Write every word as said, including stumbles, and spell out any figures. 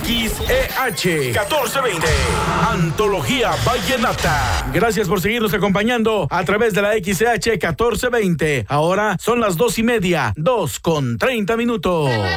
X E H catorce veinte. Antología Vallenata. Gracias por seguirnos acompañando a través de la X E H catorce veinte. Ahora son las dos y media, dos con treinta minutos.